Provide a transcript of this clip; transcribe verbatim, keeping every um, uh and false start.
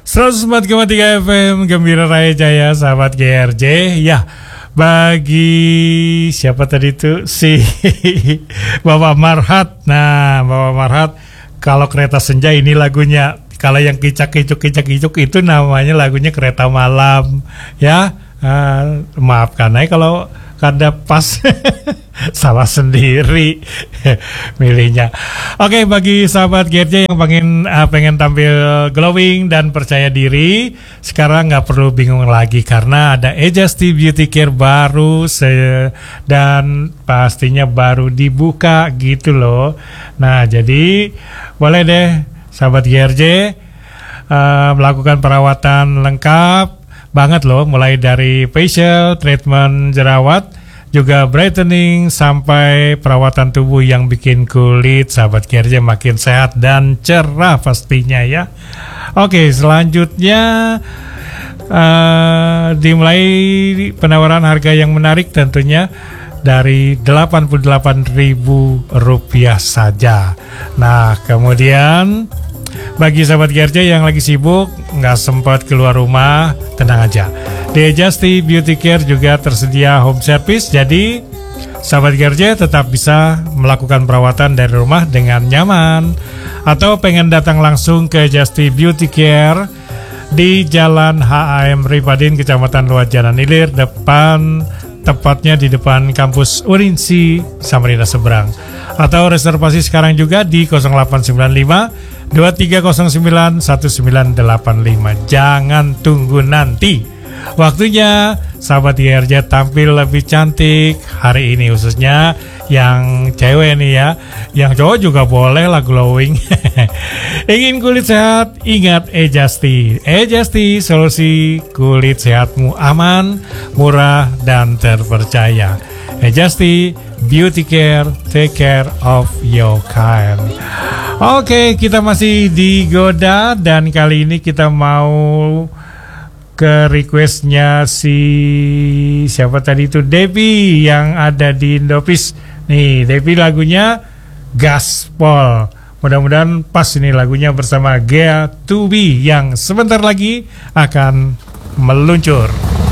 seratus empat koma tiga F M Gembira Raya Jaya, sahabat G R J. Ya, bagi siapa tadi itu si Bapak Marhat. Nah, Bapak Marhat, kalau kereta senja ini lagunya. Kalau yang kicak-kicuk kicak-kicuk itu namanya lagunya Kereta Malam. Ya, uh, maafkan aja kalau kada pas salah sendiri milihnya. Oke, bagi sahabat G R J yang pengen uh, pengen tampil glowing dan percaya diri, sekarang nggak perlu bingung lagi karena ada Ejasti Beauty Care baru se- dan pastinya baru dibuka gitu loh. Nah, jadi boleh deh sahabat G R J uh, melakukan perawatan lengkap banget loh, mulai dari facial, treatment jerawat, juga brightening sampai perawatan tubuh yang bikin kulit sahabat G R J makin sehat dan cerah pastinya ya. Oke, selanjutnya uh, dimulai penawaran harga yang menarik tentunya dari delapan puluh delapan ribu rupiah saja. Nah, kemudian bagi sahabat G R J yang lagi sibuk nggak sempat keluar rumah, tenang aja. Di Ejasti Beauty Care juga tersedia home service, jadi sahabat G R J tetap bisa melakukan perawatan dari rumah dengan nyaman. Atau pengen datang langsung ke Ejasti Beauty Care di Jalan H A M Ripadin, Kecamatan Luajanan Ilir, depan tepatnya di depan kampus Urinsi Samarinda seberang. Atau reservasi sekarang juga di nol delapan sembilan lima dua tiga nol sembilan satu sembilan delapan lima. Jangan tunggu nanti. Waktunya sahabat G R J tampil lebih cantik hari ini, khususnya yang cewek nih ya. Yang cowok juga boleh lah glowing. Ingin kulit sehat? Ingat Ejasti. Ejasti, solusi kulit sehatmu aman, murah, dan terpercaya. Ejasti Beauty Care, take care of your kind. Oke, kita masih digoda dan kali ini kita mau ke requestnya si siapa tadi itu, Devi yang ada di Indopis. Nih, Devi lagunya Gaspol. Mudah-mudahan pas ini lagunya bersama Gea dua B yang sebentar lagi akan meluncur.